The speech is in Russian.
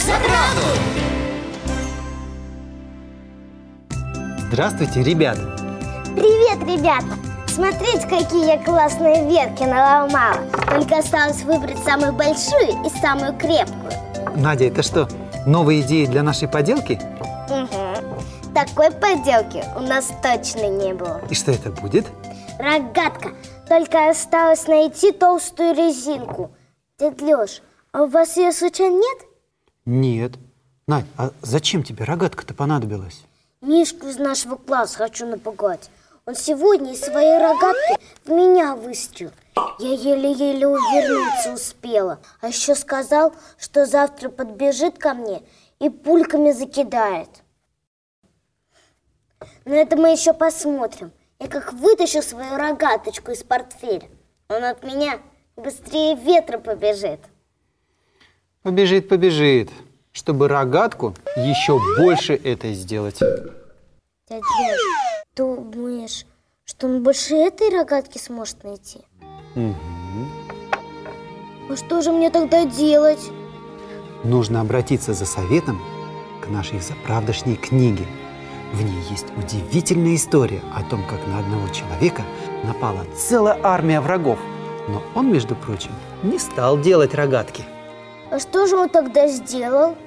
заграду! Здравствуйте, ребята! Привет, ребята! Смотрите, какие я классные ветки наломала. Только осталось выбрать самую большую и самую крепкую. Надя, это что, новые идеи для нашей поделки? Угу. Такой поделки у нас точно не было. И что это будет? Рогатка. Только осталось найти толстую резинку. Дядь Лёш, а у вас ее случайно нет? Нет. Надь, а зачем тебе рогатка-то понадобилась? Мишку из нашего класса хочу напугать. Он сегодня из своей рогатки в меня выстрелил. Я еле-еле увернуться успела. А еще сказал, что завтра подбежит ко мне и пульками закидает. Но это мы еще посмотрим. Я как вытащу свою рогаточку из портфеля, он от меня быстрее ветра побежит. Побежит, побежит, чтобы рогатку еще больше этой сделать. Дядя Лёш, думаешь, что он больше этой рогатки сможет найти? Угу. А что же мне тогда делать? Нужно обратиться за советом к нашей заправдошней книге. В ней есть удивительная история о том, как на одного человека напала целая армия врагов. Но он, между прочим, не стал делать рогатки. А что же он тогда сделал?